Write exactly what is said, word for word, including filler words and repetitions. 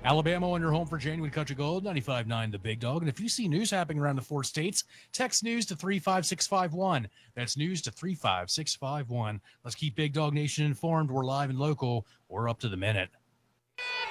Alabama on your home for Genuine Country Gold, ninety-five point nine The Big Dog. And if you see news happening around the four states, text news to three five six five one. That's news to three five six five one. Let's keep Big Dog Nation informed. We're live and local. We're up to the minute.